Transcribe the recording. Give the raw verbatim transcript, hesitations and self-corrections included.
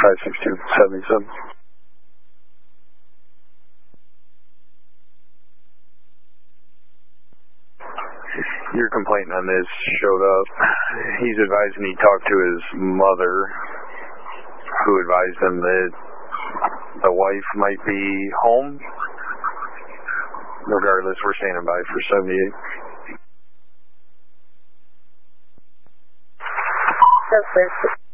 five six two seventy-seven. Your complaint on this showed up. He's advising he talked to his mother, who advised him that the wife might be home. Regardless, we're standing by for seventy-eight. So,